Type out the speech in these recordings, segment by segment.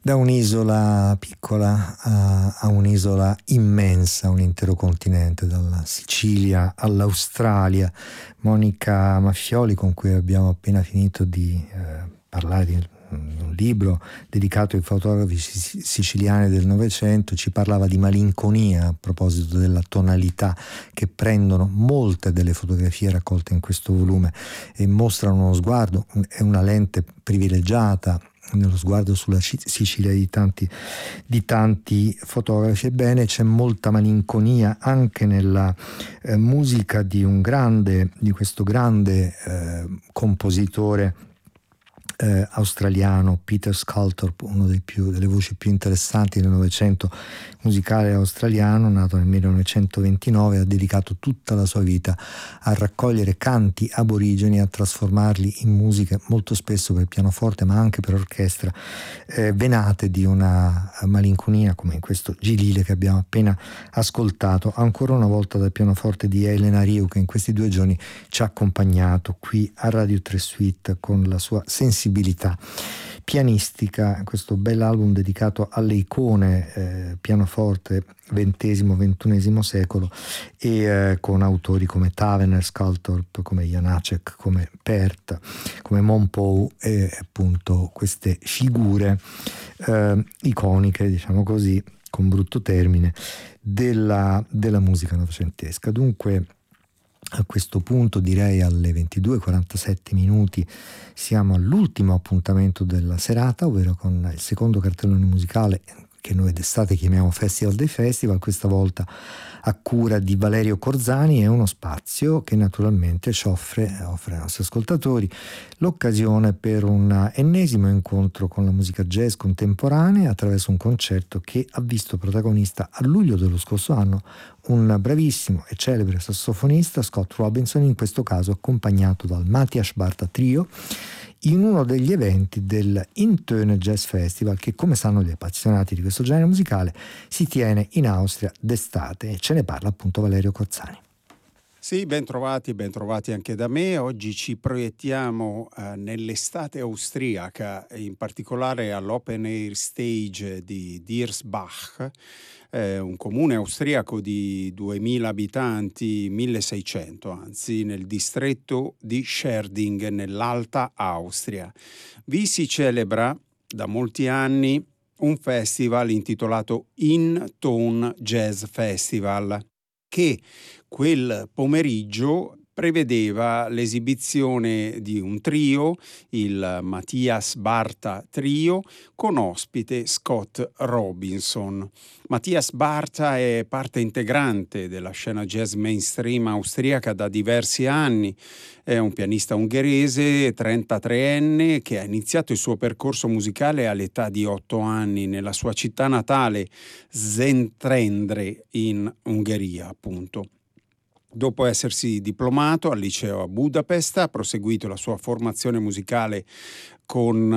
Da un'isola piccola a un'isola immensa, un intero continente, dalla Sicilia all'Australia. Monica Maffioli, con cui abbiamo appena finito di parlare di un libro dedicato ai fotografi siciliani del Novecento, ci parlava di malinconia a proposito della tonalità che prendono molte delle fotografie raccolte in questo volume e mostrano uno sguardo e una lente privilegiata nello sguardo sulla Sicilia di tanti fotografi. Ebbene, c'è molta malinconia anche nella musica di questo grande compositore australiano, Peter Sculthorpe, uno delle voci più interessanti del Novecento musicale australiano, nato nel 1929, ha dedicato tutta la sua vita a raccogliere canti aborigeni e a trasformarli in musiche molto spesso per pianoforte ma anche per orchestra, venate di una malinconia come in questo Gilile che abbiamo appena ascoltato, ancora una volta dal pianoforte di Elena Riu, che in questi 2 giorni ci ha accompagnato qui a Radio 3 Suite con la sua sensibilità pianistica, questo bell'album dedicato alle icone pianoforte XX-XXI secolo e con autori come Tavener, Sculthorpe, come Janacek, come Pärt, come Monpou e appunto queste figure iconiche, diciamo così, con brutto termine, della musica novecentesca. Dunque, a questo punto, direi alle 22:47 siamo all'ultimo appuntamento della serata, ovvero con il secondo cartellone musicale che noi d'estate chiamiamo Festival dei Festival, questa volta a cura di Valerio Corzani. È uno spazio che naturalmente ci offre ai nostri ascoltatori l'occasione per un ennesimo incontro con la musica jazz contemporanea attraverso un concerto che ha visto protagonista a luglio dello scorso anno un bravissimo e celebre sassofonista, Scott Robinson, in questo caso accompagnato dal Matthias Bartha Trio, in uno degli eventi del Intone Jazz Festival che, come sanno gli appassionati di questo genere musicale, si tiene in Austria d'estate, e ce ne parla appunto Valerio Corzani. Sì, ben trovati anche da me. Oggi ci proiettiamo nell'estate austriaca, in particolare all'Open Air Stage di Diersbach, un comune austriaco di 2000 abitanti, 1600 anzi, nel distretto di Scherding, nell'Alta Austria. Vi si celebra da molti anni un festival intitolato In-Tone Jazz Festival, che quel pomeriggio prevedeva l'esibizione di un trio, il Matthias Bartha Trio, con ospite Scott Robinson. Matthias Bartha è parte integrante della scena jazz mainstream austriaca da diversi anni. È un pianista ungherese, 33enne, che ha iniziato il suo percorso musicale all'età di 8 anni nella sua città natale, Szentendre, in Ungheria, appunto. Dopo essersi diplomato al liceo a Budapest, ha proseguito la sua formazione musicale con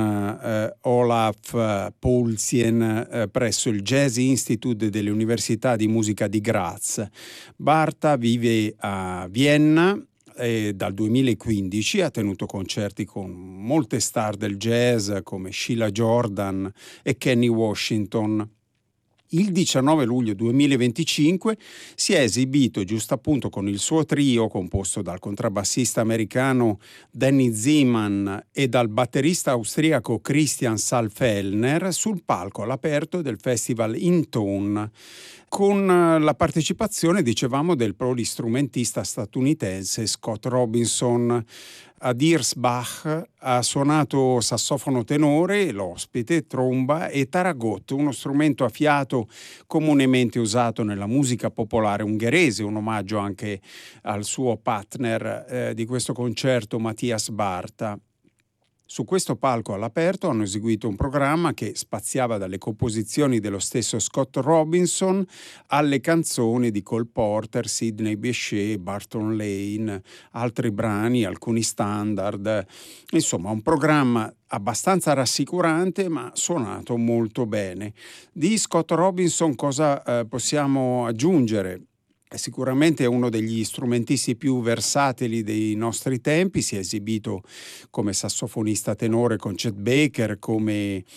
Olaf Paulsien presso il Jazz Institute delle Università di Musica di Graz. Bartha vive a Vienna e dal 2015 ha tenuto concerti con molte star del jazz come Sheila Jordan e Kenny Washington. Il 19 luglio 2025 si è esibito giusto appunto con il suo trio composto dal contrabbassista americano Danny Zeman e dal batterista austriaco Christian Saalfellner sul palco all'aperto del festival In-Tone, con la partecipazione, dicevamo, del polistrumentista statunitense Scott Robinson. A Diersbach ha suonato sassofono tenore, l'ospite, tromba e taragot, uno strumento a fiato comunemente usato nella musica popolare ungherese, un omaggio anche al suo partner di questo concerto, Matthias Bartha. Su questo palco all'aperto hanno eseguito un programma che spaziava dalle composizioni dello stesso Scott Robinson alle canzoni di Cole Porter, Sidney Bechet, Barton Lane, altri brani, alcuni standard. Insomma, un programma abbastanza rassicurante ma suonato molto bene. Di Scott Robinson cosa possiamo aggiungere? Sicuramente è uno degli strumentisti più versatili dei nostri tempi, si è esibito come sassofonista tenore con Chet Baker, come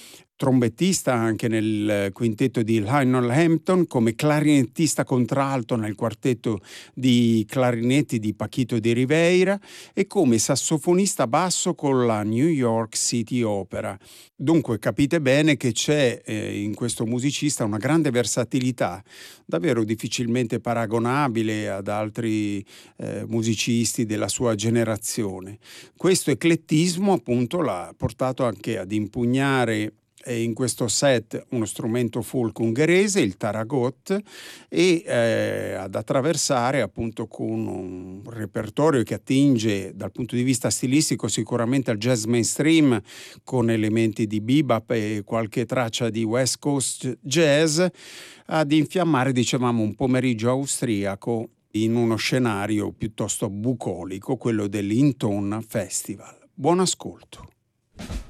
trombettista anche nel quintetto di Lionel Hampton, come clarinettista contralto nel quartetto di clarinetti di Paquito de Rivera e come sassofonista basso con la New York City Opera. Dunque capite bene che c'è in questo musicista una grande versatilità, davvero difficilmente paragonabile ad altri musicisti della sua generazione. Questo eclettismo appunto l'ha portato anche ad impugnare in questo set uno strumento folk ungherese, il taragot, e ad attraversare appunto con un repertorio che attinge dal punto di vista stilistico sicuramente al jazz mainstream, con elementi di bebop e qualche traccia di West Coast jazz, ad infiammare, dicevamo, un pomeriggio austriaco in uno scenario piuttosto bucolico, quello dell'Hinton Festival. Buon ascolto.